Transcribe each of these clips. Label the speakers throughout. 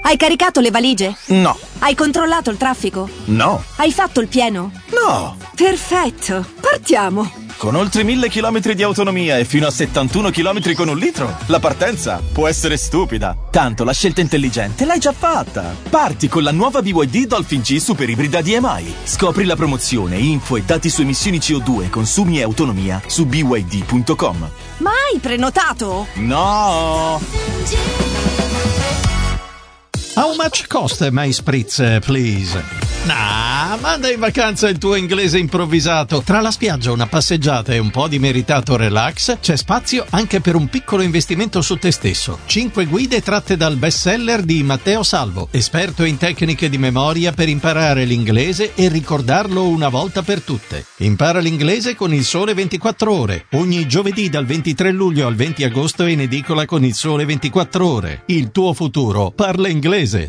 Speaker 1: Hai caricato le valigie?
Speaker 2: No.
Speaker 1: Hai controllato il traffico?
Speaker 2: No.
Speaker 1: Hai fatto il pieno?
Speaker 2: No.
Speaker 1: Perfetto, partiamo!
Speaker 2: Con oltre 1000 km di autonomia e fino a 71 km con 1 litro, la partenza può essere stupida. Tanto la scelta intelligente l'hai già fatta. Parti con la nuova BYD Dolphin G Super Ibrida DMI. Scopri la promozione, info e dati su emissioni CO2, consumi e autonomia su byd.com.
Speaker 1: Ma hai prenotato?
Speaker 2: No!
Speaker 3: How much cost my spritz, please? Nah, manda in vacanza il tuo inglese improvvisato. Tra la spiaggia, una passeggiata e un po' di meritato relax, c'è spazio anche per un piccolo investimento su te stesso. 5 guide tratte dal bestseller di Matteo Salvo, esperto in tecniche di memoria per imparare l'inglese e ricordarlo una volta per tutte. Impara l'inglese con Il Sole 24 Ore. Ogni giovedì dal 23 luglio al 20 agosto in edicola con Il Sole 24 Ore. Il tuo futuro parla inglese.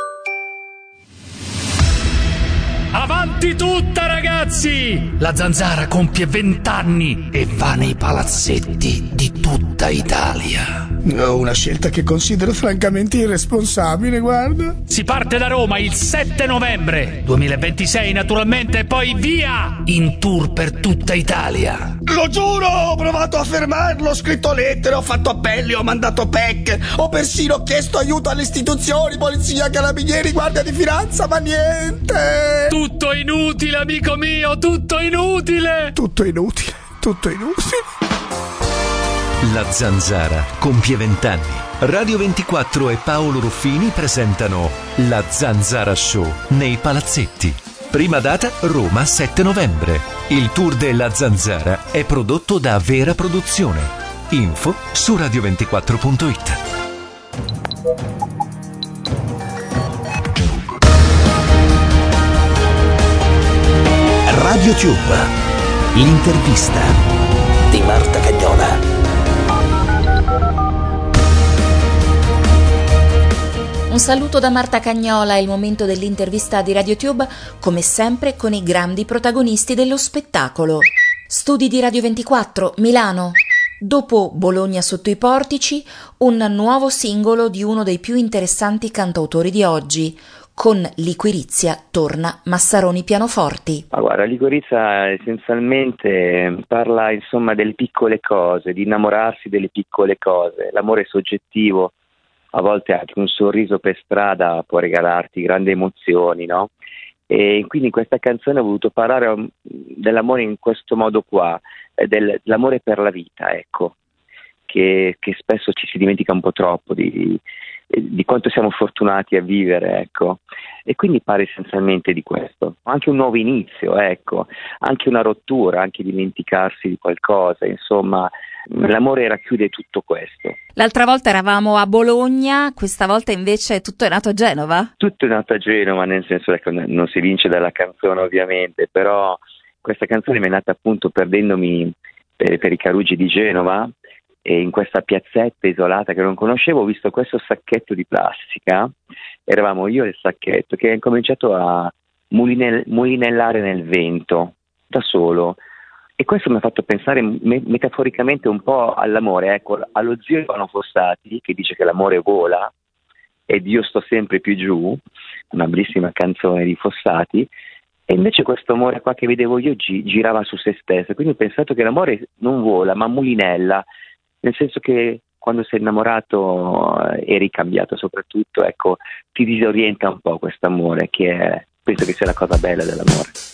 Speaker 4: Avanti tutta, ragazzi! La Zanzara compie 20 anni e va nei palazzetti di tutta Italia.
Speaker 5: Una scelta che considero francamente irresponsabile, guarda.
Speaker 4: Si parte da Roma il 7 novembre 2026, naturalmente, e poi via! In tour per tutta Italia.
Speaker 5: Lo giuro, ho provato a fermarlo, ho scritto lettere, ho fatto appelli, ho mandato PEC, ho persino chiesto aiuto alle istituzioni, polizia, carabinieri, guardia di finanza, ma niente.
Speaker 4: Tutto inutile, amico mio, tutto inutile!
Speaker 5: Tutto inutile, tutto inutile.
Speaker 6: La Zanzara compie 20 anni. Radio 24 e Paolo Ruffini presentano La Zanzara Show nei palazzetti. Prima data Roma 7 novembre. Il tour della Zanzara è prodotto da Vera Produzione. Info su radio24.it.
Speaker 7: Radio Tube, l'intervista di Marta Cagnola.
Speaker 8: Un saluto da Marta Cagnola, è il momento dell'intervista di RadioTube, come sempre con i grandi protagonisti dello spettacolo. Studi di Radio 24, Milano. Dopo Bologna sotto i portici, un nuovo singolo di uno dei più interessanti cantautori di oggi. Con Liquirizia torna Massaroni Pianoforti.
Speaker 9: Ma guarda, Liquirizia essenzialmente parla insomma delle piccole cose, di innamorarsi delle piccole cose. L'amore è soggettivo, a volte anche un sorriso per strada può regalarti grandi emozioni, no? E quindi in questa canzone ho voluto parlare dell'amore in questo modo qua, dell'amore per la vita, ecco, che spesso ci si dimentica un po' troppo di quanto siamo fortunati a vivere, ecco, e quindi parla essenzialmente di questo, anche un nuovo inizio, ecco, anche una rottura, anche dimenticarsi di qualcosa, insomma, l'amore racchiude tutto questo.
Speaker 1: L'altra volta eravamo a Bologna, questa volta invece tutto è nato a Genova?
Speaker 9: Tutto è nato a Genova, nel senso che non si vince dalla canzone ovviamente, però questa canzone mi è nata appunto perdendomi per i Carugi di Genova, e in questa piazzetta isolata che non conoscevo ho visto questo sacchetto di plastica, eravamo io e il sacchetto, che ha incominciato a mulinellare nel vento da solo, e questo mi ha fatto pensare metaforicamente un po' all'amore, ecco, allo zio Ivano Fossati che dice che l'amore vola ed io sto sempre più giù, una bellissima canzone di Fossati. E invece questo amore qua che vedevo io girava su se stesso, quindi ho pensato che l'amore non vola ma mulinella, nel senso che quando sei innamorato e ricambiato soprattutto, ecco, ti disorienta un po' questo amore, penso che sia la cosa bella dell'amore.